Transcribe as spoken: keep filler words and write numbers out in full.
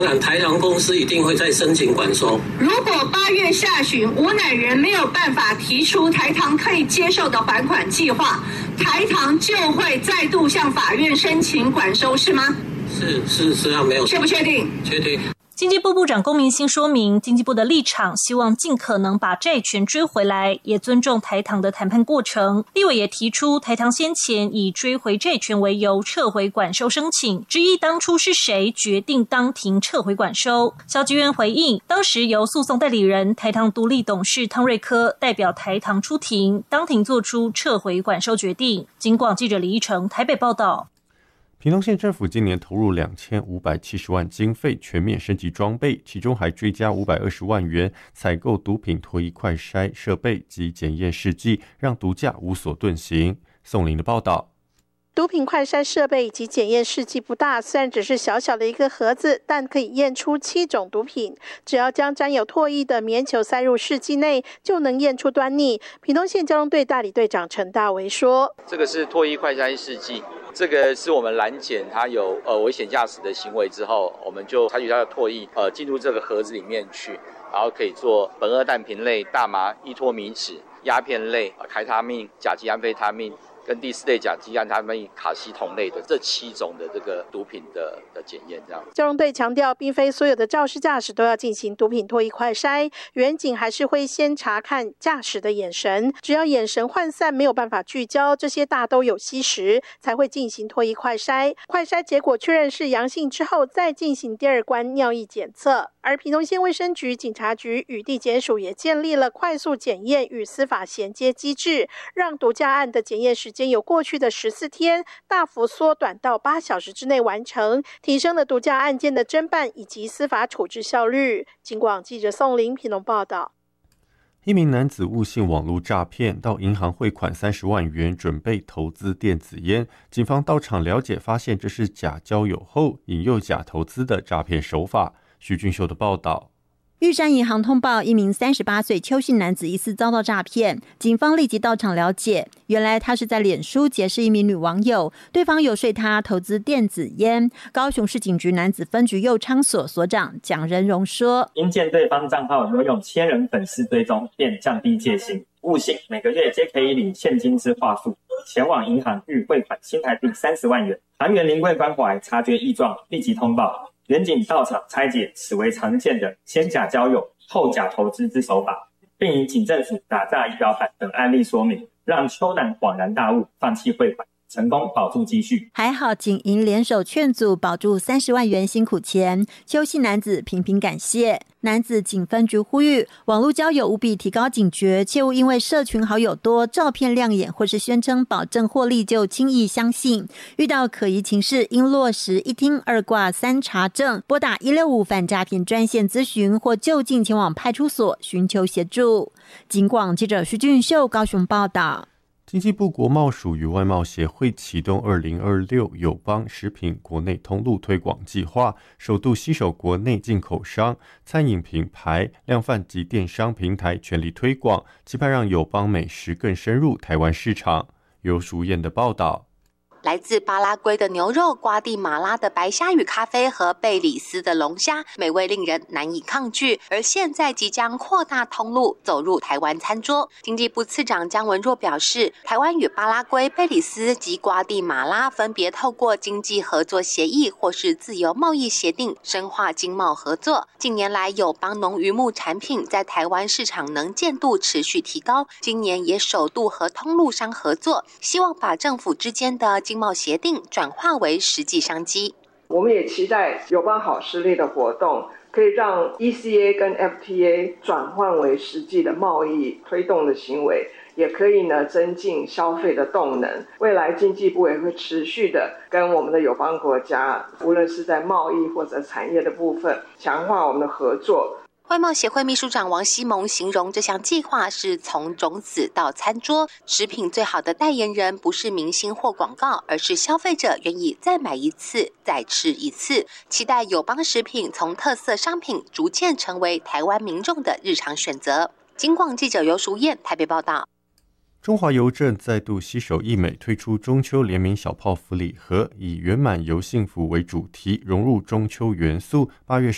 台糖公司一定会再申请管收。 如果八月下旬吴乃仁没有办法提出台糖可以接受的还款计划，台糖就会再度向法院申请管收，是吗？ 是是是啊，没有。 确不确定？ 确定。 经济部部长龚明鑫说明，经济部的立场希望尽可能把债权追回来，也尊重台糖的谈判过程。立委也提出，台糖先前以追回债权为由撤回管收申请，质疑当初是谁决定当庭撤回管收。消基院回应，当时由诉讼代理人台糖独立董事汤瑞科代表台糖出庭，当庭做出撤回管收决定。警广记者李一成台北报道。 屏东县政府今年投入两千五百七十万经费全面升级装备，其中还追加五百二十万元采购毒品脱衣快筛设备及检验试剂，让毒驾无所遁形。宋林的报道。 毒品快筛设备以及检验试剂不大，虽然只是小小的一个盒子，但可以验出七种毒品。只要将沾有唾液的棉球塞入试剂内，就能验出端倪。屏东县交通队大理队长陈大为说：“ 这个是唾液快筛试剂，这个是我们拦检它有呃危险驾驶的行为之后，我们就采取它的唾液呃进入这个盒子里面去，然后可以做苯二氮平类、大麻、依托米酯、鸦片类、开他命、甲基安非他命。”跟第四类甲基安他命卡西酮类的这七种的这个毒品的的检验，这样。 交通队强调，并非所有的肇事驾驶都要进行毒品唾液快筛，员警还是会先查看驾驶的眼神，只要眼神涣散没有办法聚焦，这些大都有吸食，才会进行唾液快筛。快筛结果确认是阳性之后，再进行第二关尿液检测。而屏东县卫生局、警察局与地检署也建立了快速检验与司法衔接机制，让毒驾案的检验时间由过去的十四天大幅缩短到八小时之内完成，提升了毒驾案件的侦办以及司法处置效率。警广记者宋林屏东报道。 一名男子误信网络诈骗，到银行汇款三十万元，准备投资电子烟。警方到场了解，发现这是假交友后引诱假投资的诈骗手法。徐俊秀的报道。 玉山银行通报一名三十八岁邱姓男子疑似遭到诈骗，警方立即到场了解，原来他是在脸书结识一名女网友，对方游说他投资电子烟。高雄市警局男子分局右昌所所长蒋仁荣说， 因见对方账号拥有千人粉丝追踪，便降低戒心，误信每个月皆可以领现金之话术，前往银行欲汇款新台币三十万元。行员临柜关怀，察觉异状，立即通报。员警到场拆解此为常见的先假交友后假投资之手法，并以警政署打诈仪表板等案例说明，让邱男恍然大悟，放弃汇款，成功保住积蓄。 还好警银联手劝阻，保住三十万元辛苦钱，邱姓男子频频感谢。男子警分局呼吁，网络交友务必提高警觉，切勿因为社群好友多、照片亮眼或是宣称保证获利就轻易相信。遇到可疑情事，应落实一听二挂三查证，拨打一六五反诈骗专线咨询，或就近前往派出所寻求协助。警广记者徐俊秀高雄报道。 经济部国贸署与外贸协会启动二零二六友邦食品国内通路推广计划，首度携手国内进口商、餐饮品牌、量贩及电商平台全力推广，期盼让友邦美食更深入台湾市场。由淑燕的报道。 来自巴拉圭的牛肉、瓜地马拉的白虾与咖啡和贝里斯的龙虾，美味令人难以抗拒。而现在即将扩大通路，走入台湾餐桌。经济部次长江文若表示，台湾与巴拉圭、贝里斯及瓜地马拉分别透过经济合作协议或是自由贸易协定，深化经贸合作。近年来，友邦农渔牧产品在台湾市场能见度持续提高，今年也首度和通路商合作，希望把政府之间的经贸协定转化为实际商机。 我们也期待友邦好视力的活动可以让 E C A 跟 F T A 转换为实际的贸易推动的行为，也可以呢增进消费的动能。未来经济部也会持续的跟我们的友邦国家，无论是在贸易或者产业的部分，强化我们的合作。 外贸协会秘书长王希蒙形容这项计划是从种子到餐桌，食品最好的代言人不是明星或广告，而是消费者愿意再买一次、再吃一次。期待友邦食品从特色商品逐渐成为台湾民众的日常选择。警广记者尤淑燕台北报道。 中华邮政再度携手义美推出中秋联名小泡芙礼盒，以圆满由幸福为主题，融入中秋元素。八月